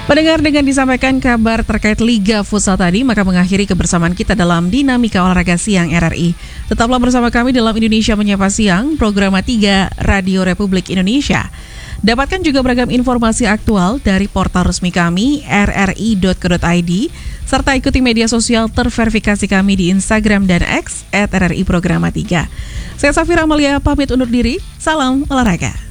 Pendengar, dengan disampaikan kabar terkait Liga Futsal tadi, maka mengakhiri kebersamaan kita dalam Dinamika Olahraga Siang RRI. Tetaplah bersama kami dalam Indonesia Menyapa Siang, program 3 Radio Republik Indonesia. Dapatkan juga beragam informasi aktual dari portal resmi kami, rri.co.id, serta ikuti media sosial terverifikasi kami di Instagram dan X @RRI Programa 3. Saya Safira Amalia pamit undur diri, salam olahraga.